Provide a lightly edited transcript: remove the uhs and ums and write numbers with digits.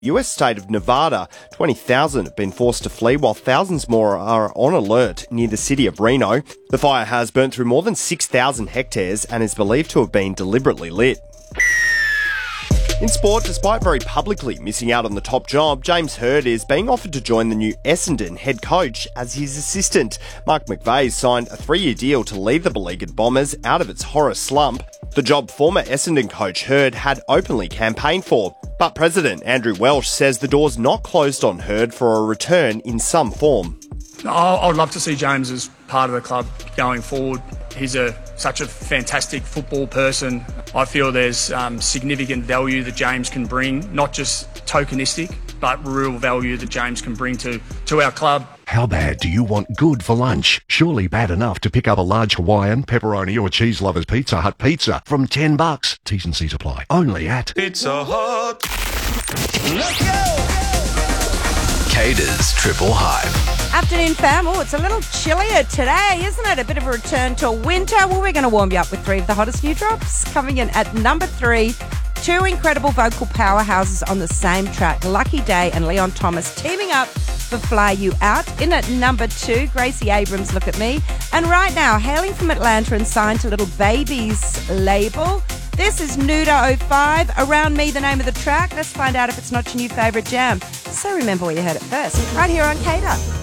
US state of Nevada, 20,000 have been forced to flee while thousands more are on alert near the city of Reno. The fire has burnt through more than 6,000 hectares and is believed to have been deliberately lit. In sport, despite very publicly missing out on the top job, James Hird is being offered to join the new Essendon head coach as his assistant. Mark McVeigh signed a 3-year deal to lead the beleaguered Bombers out of its horror slump. The job former Essendon coach Hird had openly campaigned for. But President Andrew Welsh says the door's not closed on Hird for a return in some form. I would love to see James as part of the club going forward. He's such a fantastic football person. I feel there's significant value that James can bring, not just tokenistic, but real value that James can bring to our club. How bad do you want good for lunch? Surely bad enough to pick up a large Hawaiian, pepperoni or cheese lovers Pizza Hut pizza from $10. T's and C's apply. Only at Pizza Hut. Let's go! Cater's Triple Hype. Afternoon, fam. Oh, it's a little chillier today, isn't it? A bit of a return to winter. Well, we're going to warm you up with 3 of the hottest new drops. Coming in at number 3, 2 incredible vocal powerhouses on the same track. Lucky Day and Leon Thomas teaming up for Fly You Out. In at number 2, Gracie Abrams, Look at Me. And right now, hailing from Atlanta and signed to Little Baby's label, this is Nuda 05, Around Me, the name of the track. Let's find out if it's not your new favourite jam. So remember where you heard it first, right here on Cater.